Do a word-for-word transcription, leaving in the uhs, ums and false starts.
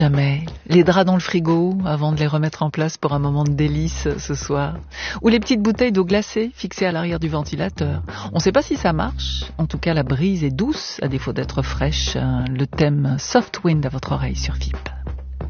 Jamais. Les draps dans le frigo avant de les remettre en place pour un moment de délice ce soir. Ou les petites bouteilles d'eau glacée fixées à l'arrière du ventilateur. On ne sait pas si ça marche. En tout cas, la brise est douce à défaut d'être fraîche. Le thème Soft Wind à votre oreille sur F I P.